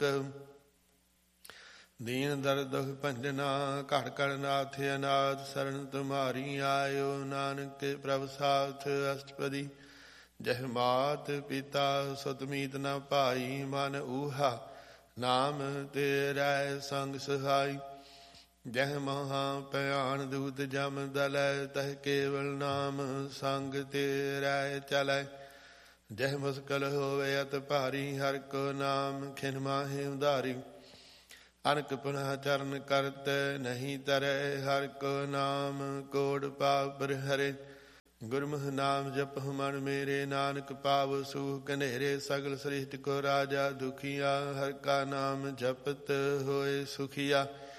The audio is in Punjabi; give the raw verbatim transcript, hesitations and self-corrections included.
ਦੀਨ ਦਰਦ ਦੁਖ ਭੰਜਨਾ ਘੜ ਘੜ ਨਾਥ ਅਨਾਥ ਸਰਣ ਤੁਮਾਰੀ ਆਇਓ ਨਾਨਕ ਪ੍ਰਭ ਸਾਥ ਅਸ਼ਟਪਦੀ ਜਹ ਮਾਤ ਪਿਤਾ ਸੁਤ ਮੀਤ ਨ ਭਾਈ ਮਨ ਊਹਾ ਨਾਮ ਤੇਰਾ ਸੰਗ ਸਹਾਈ ਜਹ ਮਹਾ ਭਿਆਨ ਦੂਤ ਜਮ ਦਲੈ ਤਹ ਕੇਵਲ ਨਾਮ ਸੰਗ ਤੇਰਾ ਚਲੈ ਜਹ ਮੁਸਕਲ ਹੋਵੇ ਅਤ ਭਾਰੀ ਹਰਿ ਕੋ ਨਾਮ ਖਿਨ ਮਾਹਿ ਉਧਾਰੀ ਅਨਕ ਪੁਨਹ ਚਰਨ ਕਰਤ ਨਹੀਂ ਤਰੈ ਹਰਿ ਕੋ ਨਾਮ ਕੋੜ ਪਾਪਰ ਹਰੇ ਗੁਰਮੁਖ ਨਾਮ ਜਪਹੁ ਮਨ ਮੇਰੇ ਨਾਨਕ ਪਾਵ ਸੂਖ ਕਨੇਰੇ ਸਗਲ ਸ੍ਰਿਸ਼ਟ ਕੋ ਰਾਜਾ ਦੁਖੀਆ ਹਰਿ ਕਾ ਨਾਮ ਜਪਤ ਹੋਏ ਸੁਖੀਆ